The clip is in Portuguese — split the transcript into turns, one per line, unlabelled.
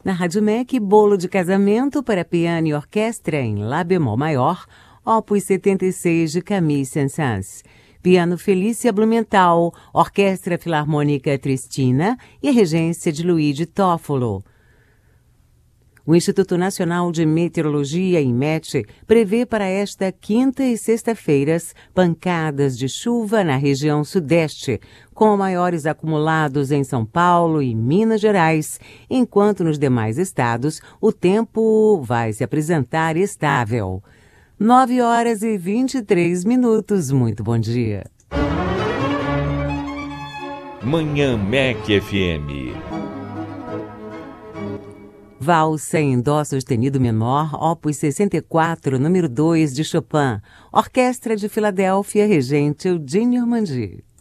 Na Rádio MEC, bolo de casamento para piano e orquestra em Lá bemol maior, opus 76 de Camille Saint-Saëns. Piano Felícia Blumenthal, Orquestra Filarmônica Tristina e regência de Luigi Toffolo. O Instituto Nacional de Meteorologia, INMET, prevê para esta quinta e sexta-feiras pancadas de chuva na região sudeste, com maiores acumulados em São Paulo e Minas Gerais, enquanto nos demais estados o tempo vai se apresentar estável. 9h23. Muito bom dia.
Manhã MEC FM.
Valsa em dó sustenido menor, opus 64, número 2 de Chopin. Orquestra de Filadélfia, regente Eugênio Ormandy.